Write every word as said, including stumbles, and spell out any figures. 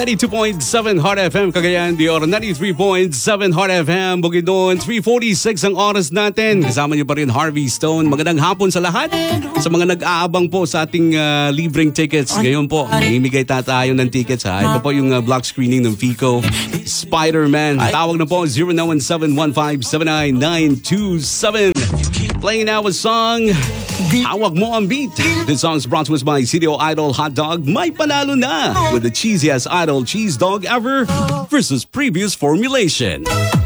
ninety-two point seven Hot F M Cagayan de Oro, ninety-three point seven Hot F M Bukidnon. Three forty-six ang oras natin. Kasama niyo pa rin Harvey Stone. Magandang hapon sa lahat. Sa mga nag-aabang po sa ating uh, libreng tickets. Ngayon po, mamimigay tayo ng tickets ha. Ito po yung uh, block screening ng Fico. Spider-Man. Tawag na po zero nine one seven one five seven nine nine two seven. Playing now a song, Hawak Mo Ang Beat. This song is brought to us by C D O Idol Hot Dog. May panalo na with the cheesiest Idol cheese dog ever versus previous formulation.